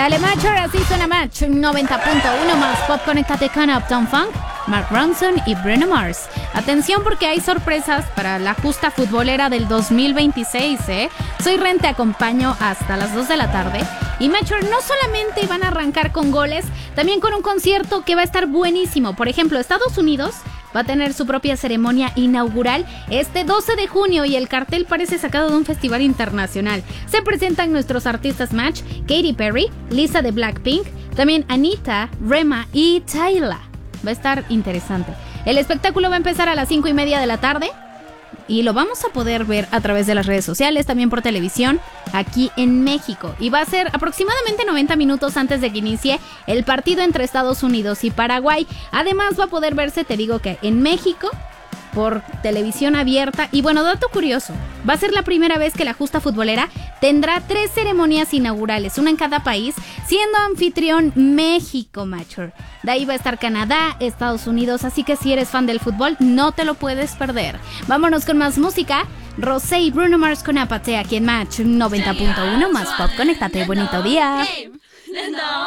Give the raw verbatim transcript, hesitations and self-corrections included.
Dale Match, ahora sí suena Match noventa punto uno más pop. Conéctate con Uptown Funk, Mark Ronson y Bruno Mars. Atención porque hay sorpresas para la justa futbolera del dos mil veintiséis, ¿eh? Soy Ren, te acompaño hasta las dos de la tarde. Y Metro no solamente van a arrancar con goles, también con un concierto que va a estar buenísimo. Por ejemplo, Estados Unidos va a tener su propia ceremonia inaugural este doce de junio y el cartel parece sacado de un festival internacional. Se presentan nuestros artistas Match, Katy Perry, Lisa de Blackpink, también Anita, Rema y Tyla. Va a estar interesante. El espectáculo va a empezar a las cinco y media de la tarde y lo vamos a poder ver a través de las redes sociales, también por televisión, aquí en México. Y va a ser aproximadamente noventa minutos antes de que inicie el partido entre Estados Unidos y Paraguay. Además va a poder verse, te digo que en México, por televisión abierta. Y bueno, dato curioso, va a ser la primera vez que la justa futbolera tendrá tres ceremonias inaugurales, una en cada país, siendo anfitrión México, Mature. De ahí va a estar Canadá, Estados Unidos, así que si eres fan del fútbol, no te lo puedes perder. Vámonos con más música. Rosé y Bruno Mars con Apathy aquí en Match noventa punto uno más pop. Conéctate, bonito día.